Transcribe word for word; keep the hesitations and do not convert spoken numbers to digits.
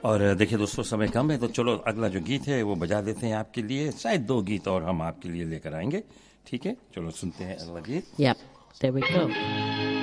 और देखिए दोस्तों, समय कम है तो चलो अगला जो गीत है वो बजा देते हैं आपके लिए। शायद दो गीत और हम आपके लिए लेकर आएंगे। ठीक है, चलो सुनते हैं अगला गीत। Yep, there we go.